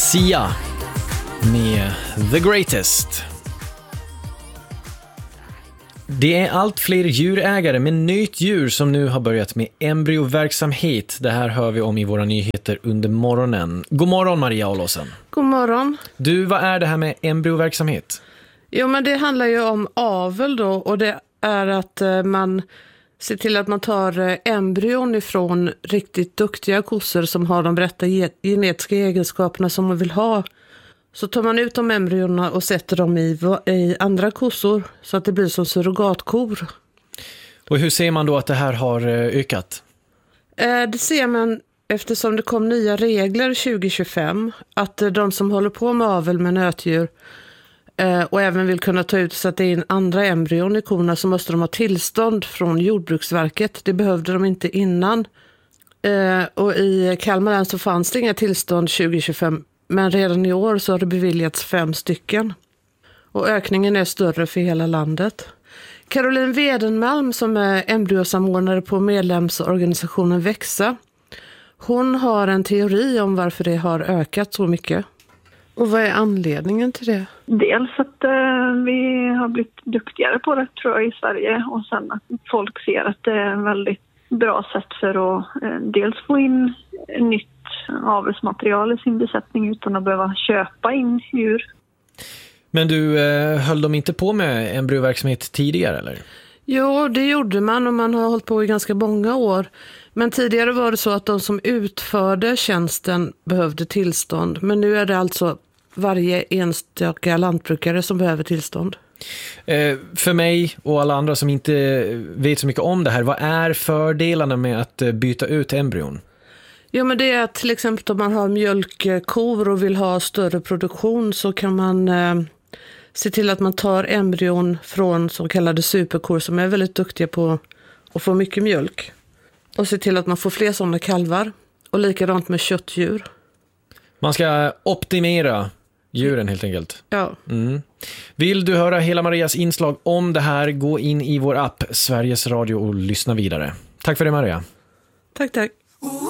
Sia med The Greatest. Det är allt fler djurägare med nötdjur som nu har börjat med embryoverksamhet. Det här hör vi om i våra nyheter under morgonen. God morgon Maria Olofsson. God morgon. Du, vad är det här med embryoverksamhet? Jo, men det handlar ju om avel då, och det är att man ser till att man tar embryon ifrån riktigt duktiga kossor som har de rätta genetiska egenskaperna som man vill ha. Så tar man ut de embryona och sätter dem i andra kossor så att det blir som surrogatkor. Och hur ser man då att det här har ökat? Det ser man eftersom det kom nya regler 2025 att de som håller på med avel med nötdjur och även vill kunna ta ut och sätta in andra embryon i korna, så måste de ha tillstånd från Jordbruksverket. Det behövde de inte innan. Och i Kalmar län så fanns det inga tillstånd 2025, men redan i år så har det beviljats 5 stycken. Och ökningen är större för hela landet. Caroline Wedenmalm, som är embryosamordnare på medlemsorganisationen Växa, hon har en teori om varför det har ökat så mycket. Och vad är anledningen till det? Dels att vi har blivit duktigare på det, tror jag, i Sverige. Och sen att folk ser att det är en väldigt bra sätt för att dels få in nytt avelsmaterial i sin besättning utan att behöva köpa in djur. Men du, höll de inte på med embryoverksamhet tidigare eller? Jo, det gjorde man, och man har hållit på i ganska många år. Men tidigare var det så att de som utförde tjänsten behövde tillstånd. Men nu är det alltså varje enstaka lantbrukare som behöver tillstånd. För mig och alla andra som inte vet så mycket om det här, vad är fördelarna med att byta ut embryon? Jo, men det är att till exempel om man har mjölkkor och vill ha större produktion, så kan man se till att man tar embryon från så kallade superkor som är väldigt duktiga på att få mycket mjölk. Och se till att man får fler sådana kalvar. Och likadant med köttdjur. Man ska optimera djuren helt enkelt. Ja. Vill du höra hela Marias inslag om det här, gå in i vår app Sveriges Radio och lyssna vidare. Tack för det, Maria. Tack.